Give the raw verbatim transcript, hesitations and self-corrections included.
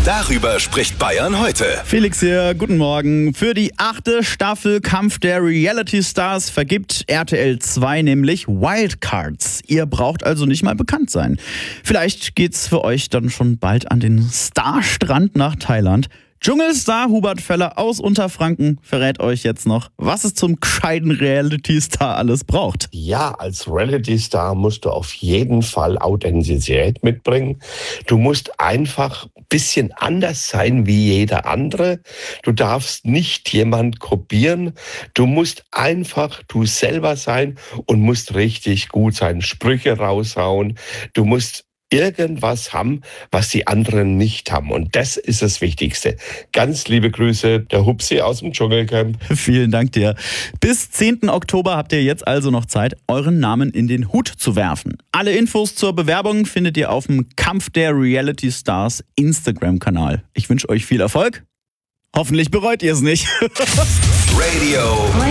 Darüber spricht Bayern heute. Felix hier, guten Morgen. Für die achte Staffel Kampf der Reality Stars vergibt R T L zwei nämlich Wildcards. Ihr braucht also nicht mal bekannt sein. Vielleicht geht's für euch dann schon bald an den Starstrand nach Thailand. Dschungelstar Hubert Feller aus Unterfranken verrät euch jetzt noch, was es zum gescheiten Reality-Star alles braucht. Ja, als Reality-Star musst du auf jeden Fall Authentizität mitbringen. Du musst einfach ein bisschen anders sein wie jeder andere. Du darfst nicht jemand kopieren. Du musst einfach du selber sein und musst richtig gut sein. Sprüche raushauen. Du musst irgendwas haben, was die anderen nicht haben. Und das ist das Wichtigste. Ganz liebe Grüße, der Hupsi aus dem Dschungelcamp. Vielen Dank dir. Bis zehnten Oktober habt ihr jetzt also noch Zeit, euren Namen in den Hut zu werfen. Alle Infos zur Bewerbung findet ihr auf dem Kampf der Reality Stars Instagram-Kanal. Ich wünsche euch viel Erfolg. Hoffentlich bereut ihr es nicht. Radio